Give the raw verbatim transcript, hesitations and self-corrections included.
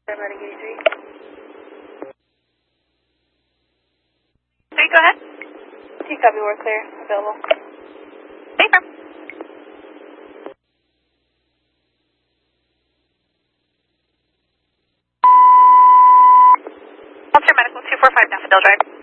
Paramedic eighty-three. Three, go ahead. T copy, we're clear. Available. Paper. Officer Medical two four five Daffodil Drive.